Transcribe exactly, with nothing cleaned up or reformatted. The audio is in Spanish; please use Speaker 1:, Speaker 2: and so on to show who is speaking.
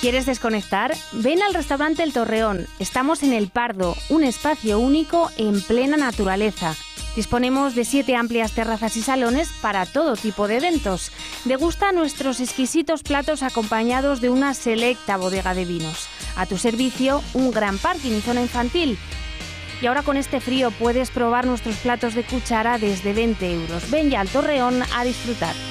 Speaker 1: ¿Quieres desconectar? Ven al restaurante El Torreón. Estamos en El Pardo, un espacio único en plena naturaleza. Disponemos de siete amplias terrazas y salones para todo tipo de eventos. Degusta nuestros exquisitos platos acompañados de una selecta bodega de vinos. A tu servicio, un gran parking y zona infantil. Y ahora con este frío puedes probar nuestros platos de cuchara desde veinte euros. Ven ya al Torreón a disfrutar.